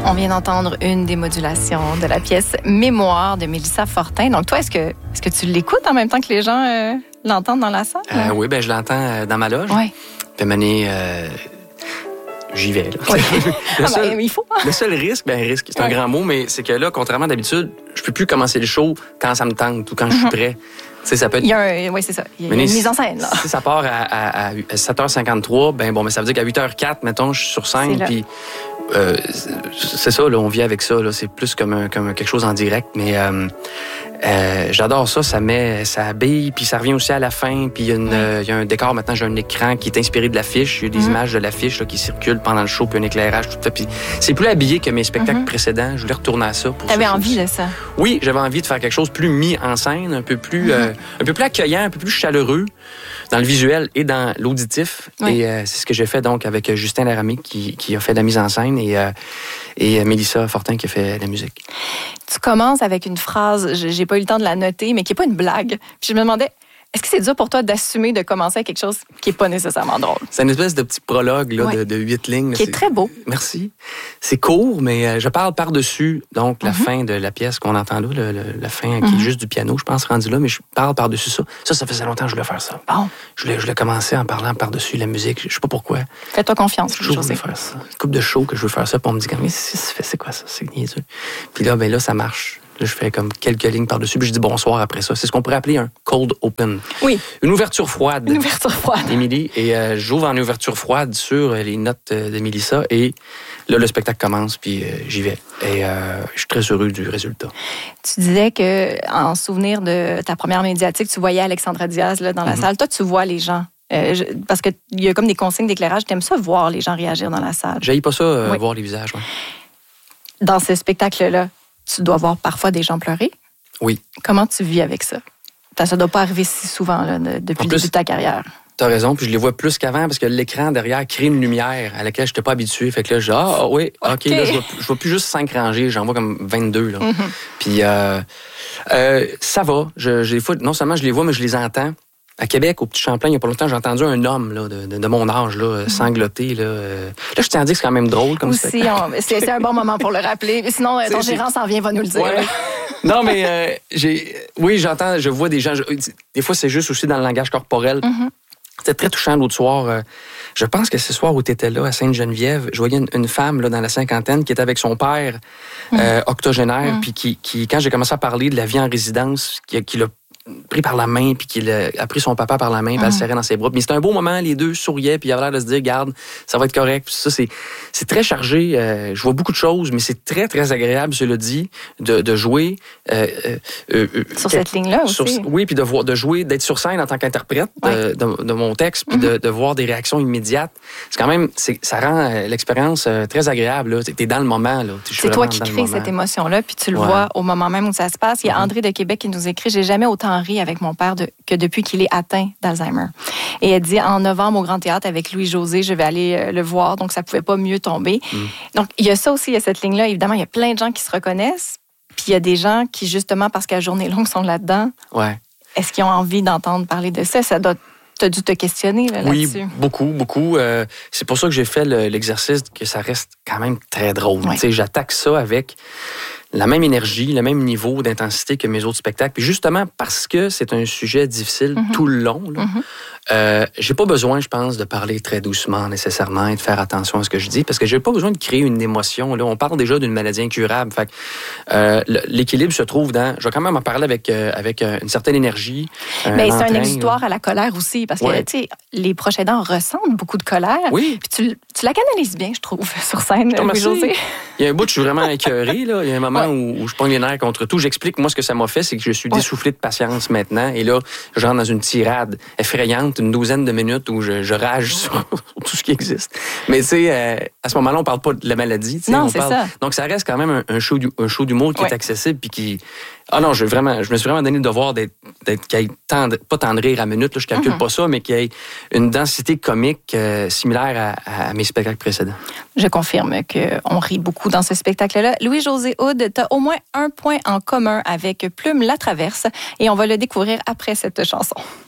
On vient d'entendre une des modulations de la pièce Mémoire de Mélissa Fortin. Donc toi, est-ce que tu l'écoutes en même temps que les gens l'entendent dans la salle? Oui, je l'entends dans ma loge. Oui. Puis mané, j'y vais. Là. Oui. Il faut. Le seul risque, c'est un grand mot, mais c'est que là, contrairement à d'habitude, je peux plus commencer le show quand ça me tente ou quand je suis prêt. Ça peut être... Oui, c'est ça. Il y a une mise en scène. Là. Si ça part à 7h53, ça veut dire qu'à 8h04, mettons, je suis sur scène, puis c'est ça, là, on vit avec ça. Là, c'est plus comme quelque chose en direct, mais j'adore ça. Ça habille, puis ça revient aussi à la fin. Puis il y a un décor maintenant, j'ai un écran qui est inspiré de l'affiche. Il y a des images de l'affiche là, qui circulent pendant le show, puis un éclairage, tout ça. Puis c'est plus habillé que mes spectacles précédents. Je voulais retourner à ça. T'avais envie de ça? Oui, j'avais envie de faire quelque chose plus mis en scène, un peu plus accueillant, un peu plus chaleureux dans le visuel et dans l'auditif. Oui. Et c'est ce que j'ai fait donc avec Justin Laramie qui a fait la mise en scène et Mélissa Fortin qui a fait la musique. Tu commences avec une phrase, j'ai pas eu le temps de la noter, mais qui est pas une blague. Puis je me demandais, est-ce que c'est dur pour toi d'assumer de commencer avec quelque chose qui est pas nécessairement drôle? C'est une espèce de petit prologue là, de 8 lignes. Qui est très beau. Merci. C'est court, mais je parle par-dessus, donc la fin de la pièce qu'on entend là, la fin qui est juste du piano, je pense, rendu là, mais je parle par-dessus ça. Ça faisait longtemps que je voulais faire ça. Bon. Je voulais commencer en parlant par-dessus la musique. Je sais pas pourquoi. Fais-toi confiance. Je voulais faire ça. Une couple de shows que je veux faire ça, puis on me dit, mais c'est quoi ça? C'est niaiseux. Puis là, ça marche. Là, je fais comme quelques lignes par-dessus, puis je dis bonsoir après ça. C'est ce qu'on pourrait appeler un cold open. Oui. Une ouverture froide. Une ouverture froide. Émilie. Et j'ouvre en ouverture froide sur les notes de Mélissa. Et là, le spectacle commence, puis j'y vais. Et je suis très heureux du résultat. Tu disais qu'en souvenir de ta première médiatique, tu voyais Alexandra Diaz là, dans la salle. Toi, tu vois les gens. Parce qu'il y a comme des consignes d'éclairage. Tu aimes ça voir les gens réagir dans la salle? J'haïs pas ça, voir les visages. Ouais. Dans ce spectacle-là, tu dois voir parfois des gens pleurer. Oui. Comment tu vis avec ça? Ça ne doit pas arriver si souvent là, depuis le début de ta carrière. Tu as raison, puis je les vois plus qu'avant parce que l'écran derrière crée une lumière à laquelle je n'étais pas habitué. Fait que là, je dis, OK, là, je vois plus juste 5 rangées, j'en vois comme 22. Là. Puis ça va. Des fois, non seulement je les vois, mais je les entends. À Québec, au Petit Champlain, il n'y a pas longtemps, j'ai entendu un homme là, de mon âge là, sangloter. Là, je tiens à dire que c'est quand même drôle comme ça. C'est un bon moment pour le rappeler. Sinon, ton gérant s'en vient, va nous le dire. Ouais. Non, mais j'entends, je vois des gens. Des fois, c'est juste aussi dans le langage corporel. C'était très touchant l'autre soir. Je pense que ce soir où tu étais là, à Sainte-Geneviève, je voyais une femme là, dans la cinquantaine qui était avec son père octogénaire, puis qui, quand j'ai commencé à parler de la vie en résidence, qui l'a pris par la main, puis qu'il a pris son papa par la main, puis elle le serrait dans ses bras. Mais c'était un beau moment, les deux souriaient, puis il avait l'air de se dire, garde, ça va être correct. Puis ça, c'est très chargé. Je vois beaucoup de choses, mais c'est très, très agréable, cela dit, de jouer. Sur cette ligne-là aussi. Oui, puis de jouer, d'être sur scène en tant qu'interprète de mon texte, puis de voir des réactions immédiates. C'est quand même, ça rend l'expérience très agréable. Tu es dans le moment. Là. C'est toi qui crée cette émotion-là, puis tu le vois au moment même où ça se passe. Il y a André de Québec qui nous écrit, j'ai jamais autant ri avec mon père que depuis qu'il est atteint d'Alzheimer. Et elle dit, en novembre au Grand Théâtre avec Louis-José, je vais aller le voir, donc ça pouvait pas mieux tomber. Donc, il y a ça aussi, il y a cette ligne-là. Évidemment, il y a plein de gens qui se reconnaissent, puis il y a des gens qui, justement, parce que la journée longue, sont là-dedans. Ouais. Est-ce qu'ils ont envie d'entendre parler de ça? Ça doit... T'as dû te questionner là-dessus. Oui, beaucoup. C'est pour ça que j'ai fait l'exercice que ça reste quand même très drôle. Ouais. J'attaque ça avec la même énergie, le même niveau d'intensité que mes autres spectacles. Puis justement, parce que c'est un sujet difficile tout le long, j'ai pas besoin, je pense, de parler très doucement nécessairement et de faire attention à ce que je dis, parce que j'ai pas besoin de créer une émotion. Là, on parle déjà d'une maladie incurable. Fait que, l'équilibre se trouve dans... Je vais quand même en parler avec une certaine énergie. Mais c'est un exutoire à la colère aussi, parce que tu sais, les proches aidants ressentent beaucoup de colère. Oui. Puis tu la canalises bien, je trouve, sur scène, Louis-José. Il y a un bout où je suis vraiment écœuré. Là. Il y a un moment où je pogne les nerfs contre tout. J'explique, moi, ce que ça m'a fait, c'est que je suis dessoufflé de patience maintenant. Et là, je rentre dans une tirade effrayante, une douzaine de minutes où je rage sur tout ce qui existe. Mais tu sais, à ce moment-là, on parle pas de la maladie. Non, c'est ça. Donc, ça reste quand même un show d'humour qui est accessible puis qui... Ah non, je me suis vraiment donné le devoir qu'il y ait pas tant de rire à minute, là, je calcule pas ça, mais qu'il y ait une densité comique similaire à mes spectacles précédents. Je confirme qu'on rit beaucoup dans ce spectacle-là. Louis-José Hood, tu as au moins un point en commun avec Plume la Traverse et on va le découvrir après cette chanson.